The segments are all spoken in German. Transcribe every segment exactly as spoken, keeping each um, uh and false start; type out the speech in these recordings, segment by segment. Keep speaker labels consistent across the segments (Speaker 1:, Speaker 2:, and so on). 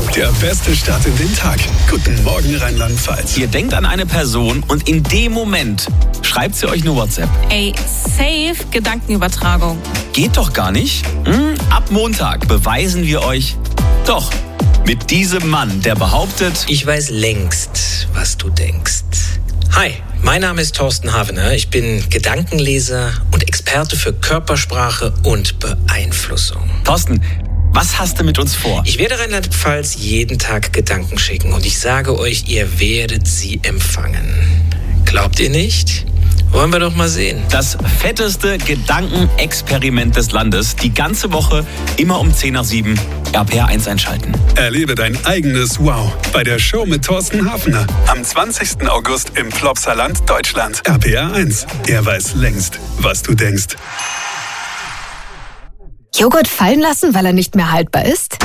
Speaker 1: der beste Start in den Tag. Guten Morgen Rheinland-Pfalz.
Speaker 2: Ihr denkt an eine Person und in dem Moment schreibt sie euch eine WhatsApp.
Speaker 3: Ey, safe Gedankenübertragung.
Speaker 2: Geht doch gar nicht. Hm, ab Montag beweisen wir euch doch. Mit diesem Mann, der behauptet,
Speaker 4: ich weiß längst, was du denkst. Hi, mein Name ist Thorsten Havener. Ich bin Gedankenleser und Experte für Körpersprache und Beeinflussung.
Speaker 2: Thorsten, was hast du mit uns vor?
Speaker 4: Ich werde Rheinland-Pfalz jeden Tag Gedanken schicken und ich sage euch, ihr werdet sie empfangen. Glaubt ihr nicht? Wollen wir doch mal sehen.
Speaker 2: Das fetteste Gedankenexperiment des Landes. Die ganze Woche, immer um zehn nach sieben, R P R eins einschalten.
Speaker 1: Erlebe dein eigenes Wow bei der Show mit Thorsten Hafner. Am zwanzigsten August im Plopsaland, Deutschland. R P R eins. Er weiß längst, was du denkst.
Speaker 5: Joghurt fallen lassen, weil er nicht mehr haltbar ist?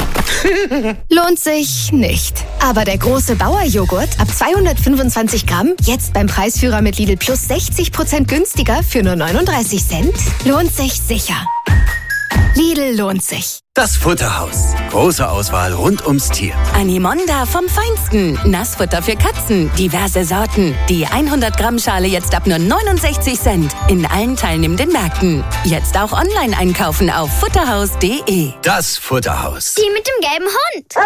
Speaker 5: Lohnt sich nicht. Aber der große Bauer-Joghurt ab zweihundertfünfundzwanzig Gramm, jetzt beim Preisführer mit Lidl Plus sechzig Prozent günstiger für nur neununddreißig Cent, lohnt sich sicher. Lidl lohnt sich.
Speaker 6: Das Futterhaus. Große Auswahl rund ums Tier.
Speaker 7: Animonda vom Feinsten. Nassfutter für Katzen. Diverse Sorten. Die hundert Gramm Schale jetzt ab nur neunundsechzig Cent. In allen teilnehmenden Märkten. Jetzt auch online einkaufen auf futterhaus punkt de.
Speaker 6: Das Futterhaus.
Speaker 8: Die mit dem gelben Hund.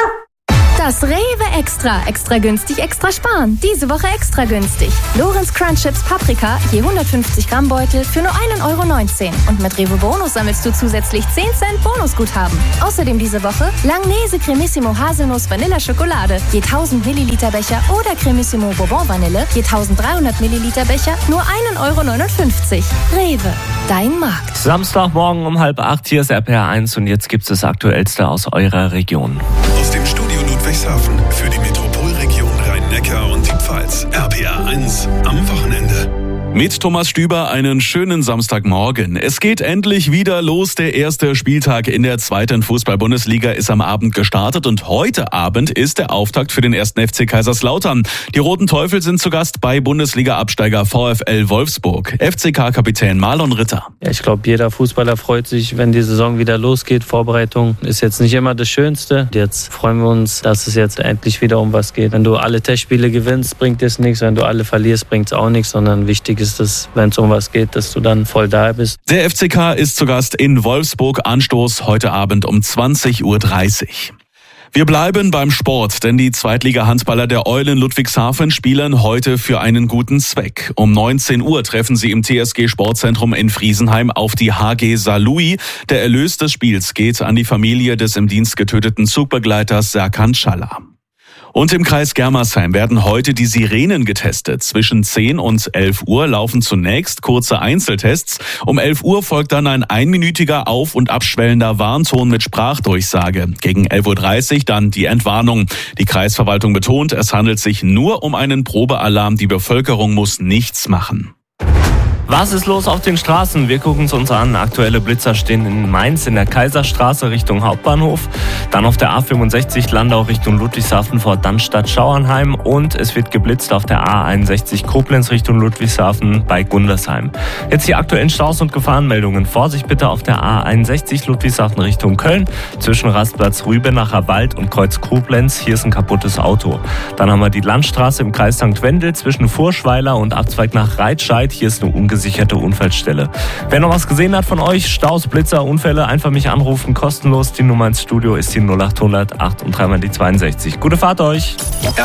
Speaker 9: Das Rewe Extra. Extra günstig, extra sparen. Diese Woche extra günstig. Lorenz Crunch Chips Paprika, je hundertfünfzig Gramm Beutel für nur ein Euro neunzehn. Und mit Rewe Bonus sammelst du zusätzlich zehn Cent Bonusguthaben. Außerdem diese Woche Langnese Cremissimo Haselnuss Vanilla Schokolade, je tausend Milliliter Becher oder Cremissimo Bourbon Vanille, je dreizehnhundert Milliliter Becher, nur ein Euro neunundfünfzig. Rewe, dein Markt.
Speaker 10: Samstagmorgen um halb acht, hier ist R P R eins und jetzt gibt's das Aktuellste aus eurer Region.
Speaker 1: Aus dem Studio Ludwigshafen für die Metropolregion Rhein-Neckar und die Pfalz. R P R eins am Wochenende.
Speaker 11: Mit Thomas Stüber einen schönen Samstagmorgen. Es geht endlich wieder los. Der erste Spieltag in der zweiten Fußball-Bundesliga ist am Abend gestartet und heute Abend ist der Auftakt für den ersten F C Kaiserslautern. Die Roten Teufel sind zu Gast bei Bundesliga-Absteiger VfL Wolfsburg. F C K-Kapitän Marlon Ritter.
Speaker 12: Ja, ich glaube, jeder Fußballer freut sich, wenn die Saison wieder losgeht. Vorbereitung ist jetzt nicht immer das Schönste. Jetzt freuen wir uns, dass es jetzt endlich wieder um was geht. Wenn du alle Testspiele gewinnst, bringt es nichts. Wenn du alle verlierst, bringt es auch nichts, sondern wichtig ist es, wenn es um was geht, dass du dann voll da bist.
Speaker 11: Der F C K ist zu Gast in Wolfsburg. Anstoß heute Abend um zwanzig Uhr dreißig. Wir bleiben beim Sport, denn die Zweitliga-Handballer der Eulen Ludwigshafen spielen heute für einen guten Zweck. Um neunzehn Uhr treffen sie im T S G-Sportzentrum in Friesenheim auf die H G Saarlouis. Der Erlös des Spiels geht an die Familie des im Dienst getöteten Zugbegleiters Serkan Schaller. Und im Kreis Germersheim werden heute die Sirenen getestet. Zwischen zehn und elf Uhr laufen zunächst kurze Einzeltests. Um elf Uhr folgt dann ein einminütiger auf- und abschwellender Warnton mit Sprachdurchsage. Gegen elf Uhr dreißig dann die Entwarnung. Die Kreisverwaltung betont, es handelt sich nur um einen Probealarm. Die Bevölkerung muss nichts machen.
Speaker 10: Was ist los auf den Straßen? Wir gucken es uns an. Aktuelle Blitzer stehen in Mainz in der Kaiserstraße Richtung Hauptbahnhof. Dann auf der A fünfundsechzig Landau Richtung Ludwigshafen vor Dannstatt-Schauernheim. Und es wird geblitzt auf der A einundsechzig Koblenz Richtung Ludwigshafen bei Gundersheim. Jetzt die aktuellen Staus und Gefahrenmeldungen. Vorsicht bitte auf der A einundsechzig Ludwigshafen Richtung Köln. Zwischen Rastplatz Rübenacher Wald und Kreuz Koblenz. Hier ist ein kaputtes Auto. Dann haben wir die Landstraße im Kreis Sankt Wendel zwischen Furschweiler und Abzweig nach Reitscheid. Hier ist eine ungesicherte Unfallstelle. Wer noch was gesehen hat von euch, Staus, Blitzer, Unfälle, einfach mich anrufen, kostenlos. Die Nummer ins Studio ist die null acht hundert acht und dreimal die zweiundsechzig. Gute Fahrt euch!